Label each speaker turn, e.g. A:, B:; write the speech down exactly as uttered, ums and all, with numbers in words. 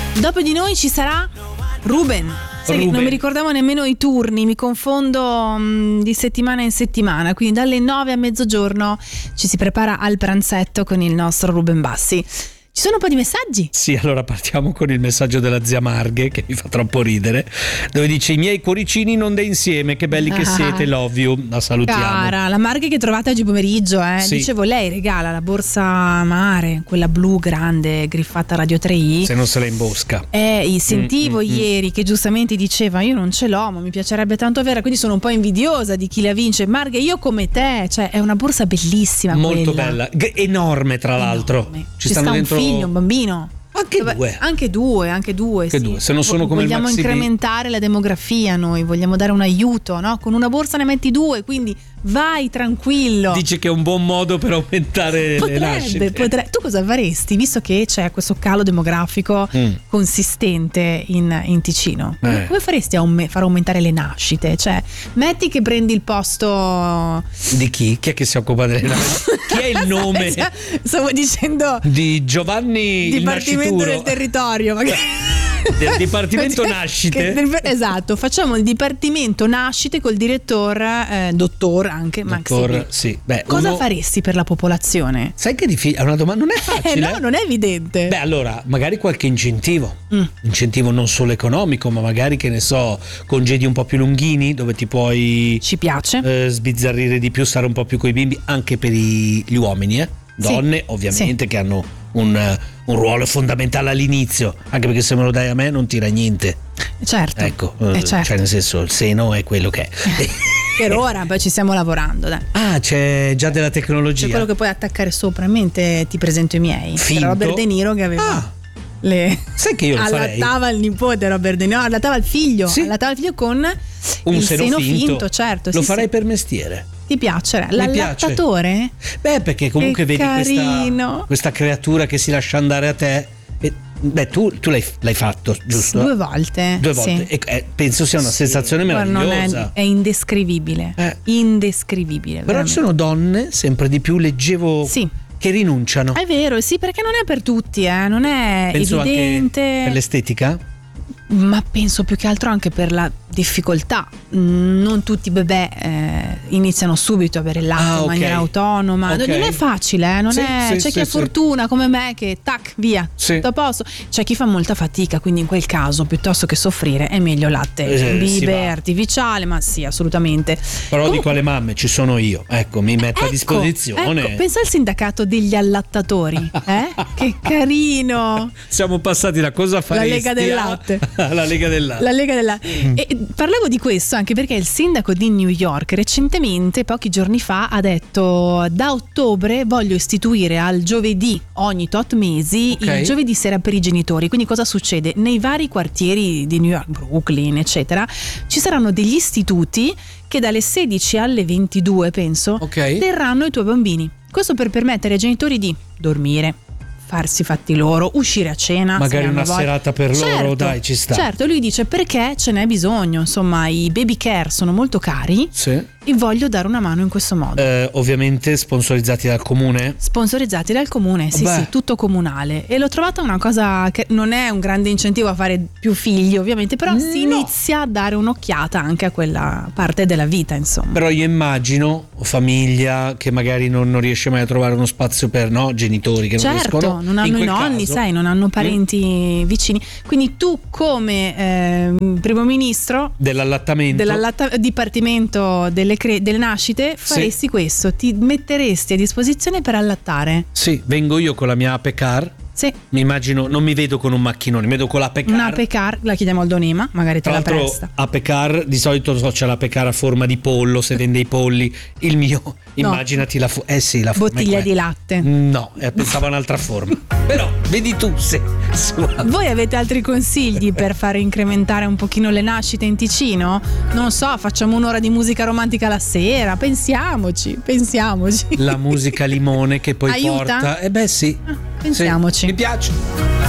A: Dopo di noi ci sarà Ruben. Sai che
B: Ruben.
A: non mi ricordavo nemmeno i turni, mi confondo mh, di settimana in settimana, quindi dalle nove a mezzogiorno ci si prepara al pranzetto con il nostro Ruben Bassi. Ci sono un po' di messaggi?
B: Sì, allora partiamo con il messaggio della zia Marghe, che mi fa troppo ridere, dove dice: i miei cuoricini non da insieme, che belli che
A: Ah.
B: siete, love you. La salutiamo.
A: Cara, la Marghe che trovate oggi pomeriggio, eh.
B: Sì.
A: Dicevo, lei regala la borsa mare, quella blu grande griffata Radio tre i.
B: Se non se la imbosca.
A: Eh, sentivo
B: Mm, mm,
A: ieri che giustamente diceva: io non ce l'ho, ma mi piacerebbe tanto averla, quindi sono un po' invidiosa di chi la vince. Marghe, io come te, cioè è una borsa bellissima.
B: Molto
A: quella.
B: bella, G- enorme tra l'altro.
A: Enorme.
B: Ci,
A: Ci
B: stanno
A: sta
B: dentro
A: un figlio, un bambino.
B: anche
A: Dove-
B: due.
A: Anche due, anche due.
B: Anche
A: sì.
B: due, se non sono come il
A: vogliamo
B: Maxi D.
A: incrementare la demografia, noi vogliamo dare un aiuto, no? Con una borsa ne metti due, quindi vai tranquillo.
B: Dice che è un buon modo per aumentare le nascite.
A: Potrebbe, potrebbe. Tu cosa faresti, visto che c'è questo calo demografico
B: Mm.
A: consistente in, in Ticino?
B: Eh.
A: Come faresti a aume- far aumentare le nascite? Cioè, metti che prendi il posto.
B: Di chi? Chi è che si occupa delle nascite? Chi è il nome
A: Stavo dicendo
B: di Giovanni il
A: Dipartimento
B: Nascituro?
A: del Territorio, magari.
B: Del Dipartimento Nascite?
A: Che- esatto, facciamo il Dipartimento Nascite col direttor, eh, dottor anche Maxi
B: Dottor,
A: D.
B: sì. Beh,
A: Cosa
B: uno-
A: faresti per la popolazione?
B: Sai che è difficile? È una domanda, non è
A: Eh
B: facile.
A: no, non è evidente.
B: Beh, allora, magari qualche incentivo.
A: Mm.
B: Incentivo non solo economico, ma magari, che ne so, congedi un po' più lunghini, dove ti puoi
A: Ci piace?
B: eh, sbizzarrire di più, stare un po' più coi bimbi, anche per i- gli uomini, eh? Donne,
A: Sì,
B: ovviamente, che hanno un, eh, un ruolo fondamentale all'inizio, anche perché se me lo dai a me non tira niente.
A: Certo.
B: Ecco,
A: Eh,
B: eh,
A: certo.
B: cioè nel senso, il seno è quello che è.
A: Per ora, poi ci stiamo lavorando, dai.
B: Ah, c'è già della tecnologia.
A: C'è quello che puoi attaccare sopra, in mente ti presento i miei.
B: Finto?
A: Era Robert De Niro che aveva
B: Ah,
A: le...
B: sai che io lo farei?
A: allattava il nipote Robert De Niro, allattava il figlio,
B: Sì.
A: allattava il figlio con
B: Un
A: il
B: seno
A: seno
B: finto.
A: finto, certo.
B: Lo
A: sì,
B: farei
A: sì.
B: per mestiere.
A: Ti piace?
B: Mi
A: L'allattatore?
B: Beh, perché comunque
A: Che
B: vedi questa,
A: carino.
B: questa creatura che si lascia andare a te. E, beh, tu, tu l'hai, l'hai fatto, giusto?
A: Due volte.
B: Due volte.
A: Sì.
B: E, eh, penso sia una sensazione
A: Guarda, non
B: meravigliosa.
A: è, è indescrivibile.
B: Eh.
A: Indescrivibile.
B: Però ci
A: veramente.
B: sono donne, sempre di più leggevo,
A: Sì.
B: che rinunciano.
A: È vero, sì, perché non è per tutti, eh, non è
B: Penso
A: evidente.
B: anche per l'estetica.
A: Ma penso più che altro anche per la difficoltà. Mm, Non tutti i bebè eh, iniziano subito a avere il latte
B: Ah,
A: in
B: ok.
A: maniera autonoma.
B: Ok.
A: Non è facile, eh, non
B: Sì,
A: è-
B: sì,
A: c'è
B: sì,
A: chi ha
B: sì.
A: fortuna come me che tac, via,
B: Sì.
A: tutto a posto. C'è chi fa molta fatica, quindi in quel caso, piuttosto che soffrire, è meglio latte
B: Eh, si
A: bibe,
B: va.
A: artificiale, ma sì, assolutamente.
B: Però
A: Comunque-
B: dico alle mamme, ci sono io. Ecco, mi metto a
A: Ecco,
B: disposizione.
A: ecco, pensa al sindacato degli allattatori, eh? Che carino!
B: Siamo passati da cosa faresti
A: Lega del
B: a-
A: Latte.
B: alla Lega del Latte.
A: La Lega della... E parlavo di questo anche perché il sindaco di New York recentemente, pochi giorni fa, ha detto: da ottobre voglio istituire al giovedì ogni tot mesi
B: Ok.
A: il giovedì sera per i genitori. Quindi cosa succede? Nei vari quartieri di New York, Brooklyn eccetera, ci saranno degli istituti che dalle sedici alle ventidue, penso,
B: Ok.
A: terranno i tuoi bambini. Questo per permettere ai genitori di dormire, farsi i fatti loro, uscire a cena,
B: Magari
A: se ne hanno
B: una
A: voglia.
B: serata per loro,
A: Certo,
B: dai, ci sta.
A: Certo, lui dice perché ce n'è bisogno, insomma i baby care sono molto cari
B: Sì.
A: e voglio dare una mano in questo modo.
B: Eh, ovviamente sponsorizzati dal comune.
A: Sponsorizzati dal comune, sì
B: Beh.
A: sì, tutto comunale. E l'ho trovata una cosa che non è un grande incentivo a fare più figli ovviamente, però si
B: No.
A: inizia a dare un'occhiata anche a quella parte della vita, insomma.
B: Però io immagino famiglia che magari non, non riesce mai a trovare uno spazio per no, genitori che non
A: Certo,
B: riescono.
A: non
B: In
A: hanno i
B: quel
A: nonni,
B: caso-
A: sai, non hanno parenti vicini. Quindi tu come ehm, primo ministro
B: Dell'allattamento.
A: dell'allatta- dipartimento delle, cre- delle nascite faresti questo, ti metteresti a disposizione per allattare.
B: Sì, vengo io con la mia Ape Car.
A: Sì,
B: Mi immagino, non mi vedo con un macchinone, mi vedo con l'Ape Car.
A: una Pecar, la chiediamo al Donema, magari te
B: Tra
A: la
B: l'altro
A: presta.
B: Ape Car, di solito so, c'è l'Ape Car a forma di pollo, se vende i polli. Il mio, immaginati la fo- eh sì, la forma è
A: Bottiglia
B: quella.
A: di latte.
B: No, eh, pensavo a un'altra forma. Però, vedi tu se su-
A: Voi avete altri consigli per fare incrementare un pochino le nascite in Ticino? Non so, facciamo un'ora di musica romantica la sera, pensiamoci, pensiamoci.
B: la musica limone che poi
A: Aiuta?
B: porta. Eh beh sì.
A: pensiamoci.
B: Sì, mi piace.